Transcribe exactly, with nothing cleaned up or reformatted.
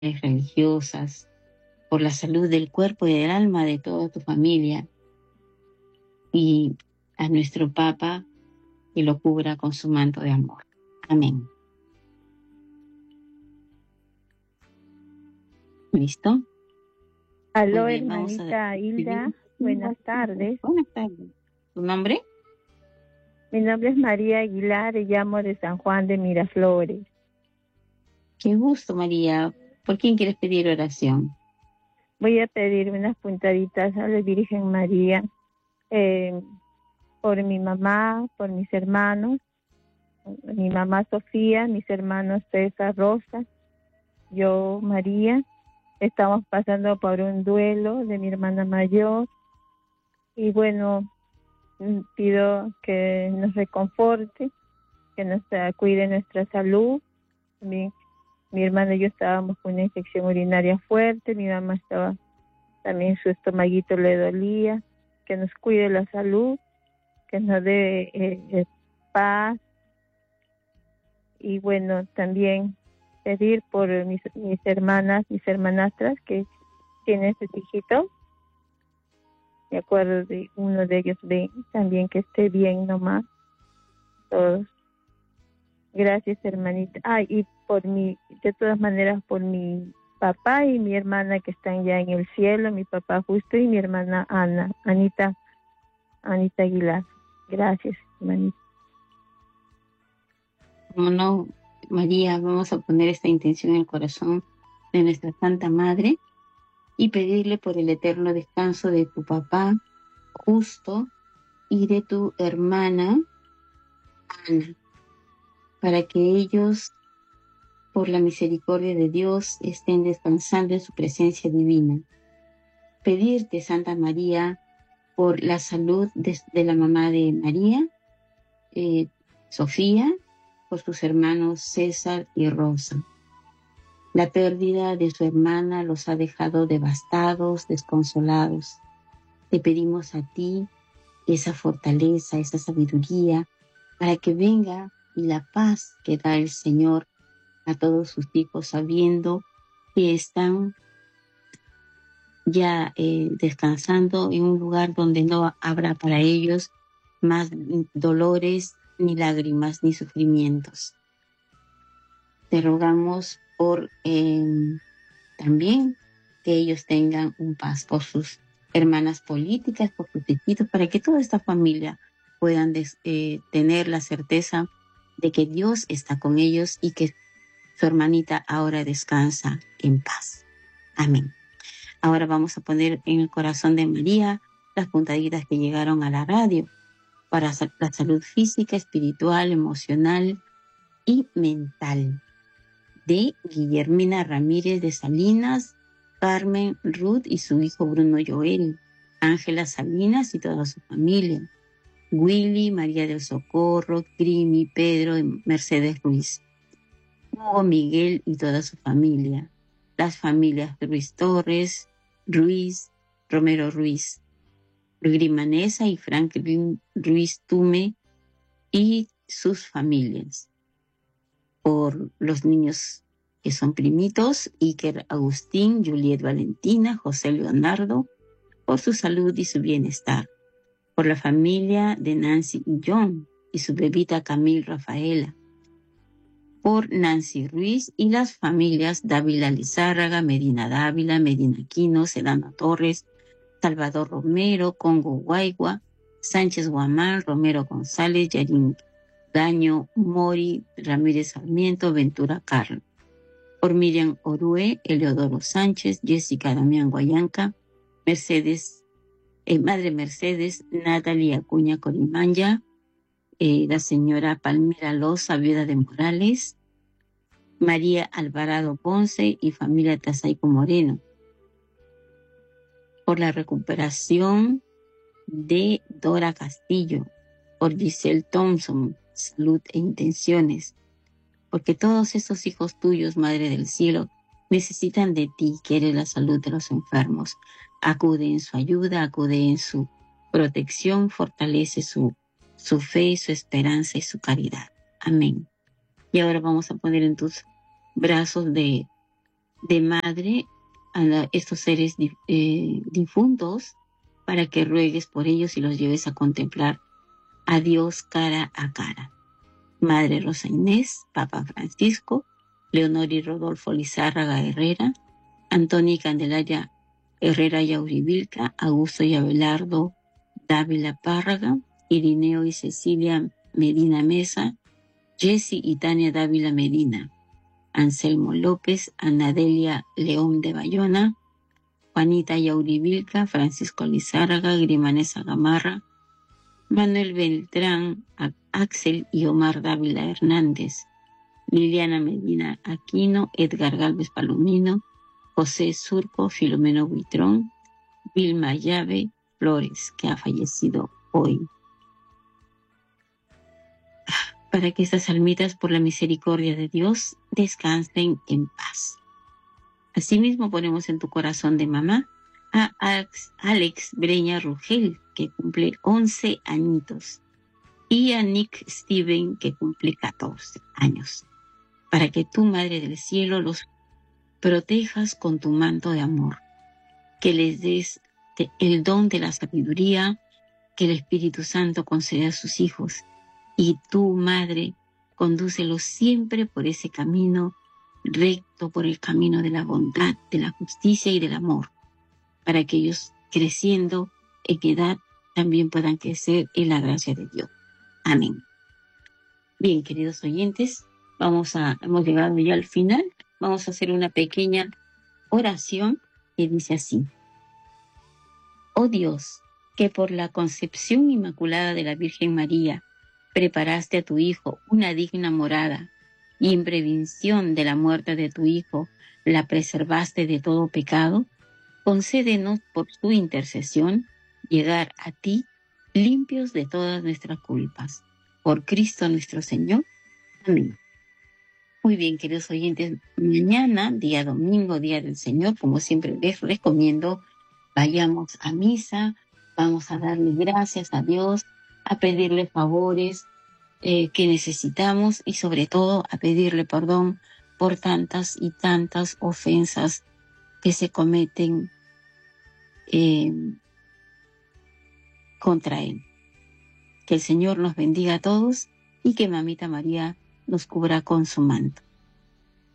religiosas, por la salud del cuerpo y del alma de toda tu familia, y a nuestro Papa que lo cubra con su manto de amor. Amén. ¿Listo? Aló, Muy bien, vamos a hermanita Hilda. Buenas tardes. Buenas tardes. ¿Tu nombre? Mi nombre es María Aguilar y llamo de San Juan de Miraflores. Qué gusto, María. ¿Por quién quieres pedir oración? Voy a pedir unas puntaditas a la Virgen María, eh, por mi mamá, por mis hermanos, mi mamá Sofía, mis hermanos César, Rosa, yo, María. Estamos pasando por un duelo de mi hermana mayor y bueno, pido que nos reconforte, que nos uh, cuide nuestra salud. Mi, mi hermana y yo estábamos con una infección urinaria fuerte, mi mamá estaba, también su estomaguito le dolía, que nos cuide la salud, que nos dé eh, eh, paz. Y bueno, también pedir por mis, mis hermanas, mis hermanastras que tienen sus hijitos. Me acuerdo de uno de ellos, ven, también que esté bien nomás, todos. Gracias, hermanita. Ah, y por mi, de todas maneras, por mi papá y mi hermana que están ya en el cielo, mi papá Justo y mi hermana Ana, Anita, Anita Aguilar. Gracias, hermanita. Como no, María, vamos a poner esta intención en el corazón de nuestra Santa Madre y pedirle por el eterno descanso de tu papá Justo y de tu hermana Ana, para que ellos, por la misericordia de Dios, estén descansando en su presencia divina. Pedirte, Santa María, por la salud de, de la mamá de María, eh, Sofía, por sus hermanos César y Rosa. La pérdida de su hermana los ha dejado devastados, desconsolados. Te pedimos a ti esa fortaleza, esa sabiduría, para que venga y la paz que da el Señor a todos sus hijos, sabiendo que están ya eh, descansando en un lugar donde no habrá para ellos más dolores, ni lágrimas, ni sufrimientos. Te rogamos por eh, también que ellos tengan un paz por sus hermanas políticas, por sus hijitos, para que toda esta familia puedan des, eh, tener la certeza de que Dios está con ellos y que su hermanita ahora descansa en paz. Amén. Ahora vamos a poner en el corazón de María las puntaditas que llegaron a la radio para la salud física, espiritual, emocional y mental de Guillermina Ramírez de Salinas, Carmen Ruth y su hijo Bruno Joel, Ángela Salinas y toda su familia, Willy, María del Socorro, Crimi, Pedro y Mercedes Ruiz, Hugo Miguel y toda su familia, las familias Ruiz Torres, Ruiz, Romero Ruiz, Grimanesa y Franklin Ruiz Tume y sus familias, por los niños que son primitos, Iker Agustín, Juliet Valentina, José Leonardo, por su salud y su bienestar, por la familia de Nancy y John y su bebita Camille Rafaela, por Nancy Ruiz y las familias Dávila Lizárraga, Medina Dávila, Medina Aquino, Sedano Torres, Salvador Romero, Congo Guaigua, Sánchez Guamán, Romero González, Yarín Daño, Mori, Ramírez Sarmiento, Ventura Carlos. Por Miriam Orue, Eleodoro Sánchez, Jessica Damián Guayanca, Mercedes, eh, Madre Mercedes, Natalia Acuña Corimanya, eh, la señora Palmira Loza, viuda de Morales, María Alvarado Ponce y familia Tazaico Moreno. Por la recuperación de Dora Castillo, por Giselle Thompson, salud e intenciones, porque todos esos hijos tuyos, Madre del Cielo, necesitan de ti, que eres la salud de los enfermos. Acude en su ayuda, acude en su protección, fortalece su, su fe, su esperanza y su caridad. Amén. Y ahora vamos a poner en tus brazos de de madre a la, estos seres eh, difuntos, para que ruegues por ellos y los lleves a contemplar a Dios cara a cara. Madre Rosa Inés, Papa Francisco, Leonor y Rodolfo Lizárraga Herrera, Antonia y Candelaria Herrera y Aurivilca, Augusto y Abelardo Dávila Párraga, Irineo y Cecilia Medina Mesa, Jessy y Tania Dávila Medina, Anselmo López, Anadelia León de Bayona, Juanita y Aurivilca, Francisco Lizárraga, Grimanesa Gamarra, Manuel Beltrán, Axel y Omar Dávila Hernández, Liliana Medina Aquino, Edgar Galvez Palomino, José Surco, Filomeno Buitrón, Vilma Llave Flores, que ha fallecido hoy. Para que estas almitas, por la misericordia de Dios, descansen en paz. Asimismo, ponemos en tu corazón de mamá a Alex, Alex Breña Rugel, que cumple once añitos, y a Nick Steven, que cumple catorce años, para que tú, Madre del Cielo, los protejas con tu manto de amor, que les des el don de la sabiduría que el Espíritu Santo concede a sus hijos, y tú, Madre, condúcelos siempre por ese camino recto, por el camino de la bondad, de la justicia y del amor, para que ellos, creciendo en edad, también puedan crecer en la gracia de Dios. Amén. Bien, queridos oyentes, vamos a, hemos llegado ya al final. Vamos a hacer una pequeña oración que dice así: Oh Dios, que por la concepción inmaculada de la Virgen María preparaste a tu Hijo una digna morada, y en prevención de la muerte de tu Hijo la preservaste de todo pecado, concédenos por su intercesión llegar a ti limpios de todas nuestras culpas. Por Cristo nuestro Señor. Amén. Muy bien, queridos oyentes, mañana, día domingo, día del Señor, como siempre les recomiendo, vayamos a misa, vamos a darle gracias a Dios, a pedirle favores eh, que necesitamos y sobre todo a pedirle perdón por tantas y tantas ofensas que se cometen eh, contra Él. Que el Señor nos bendiga a todos y que Mamita María nos cubra con su manto.